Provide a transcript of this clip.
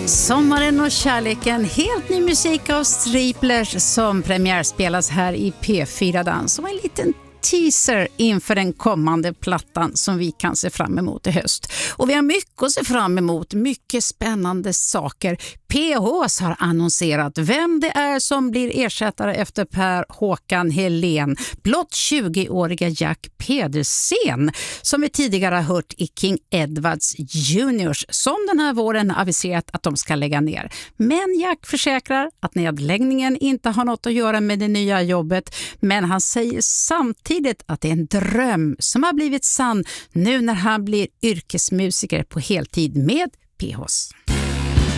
Sommaren och kärleken, helt ny musik av Striplers som premiärspelas här i P4 Dans och en liten teaser inför den kommande plattan som vi kan se fram emot i höst. Och vi har mycket att se fram emot, mycket spännande saker. PHs har annonserat vem det är som blir ersättare efter Per Håkan Helén. Blott 20-åriga Jack Pedersen som vi tidigare har hört i King Edwards Juniors som den här våren aviserat att de ska lägga ner. Men Jack försäkrar att nedläggningen inte har något att göra med det nya jobbet, men han säger samtidigt att det är en dröm som har blivit sann nu när han blir yrkesmusiker på heltid med PHs.